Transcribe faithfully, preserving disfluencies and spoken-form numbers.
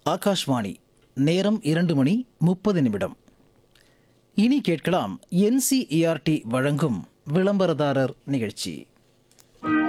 ஆகாஷ்வாணி. நேரம் இரண்டு மணி முப்பது நிமிடம். இனி கேட்கலாம் என்சிஇஆர்டி வழங்கும் விளம்பரதாரர் நிகழ்ச்சி.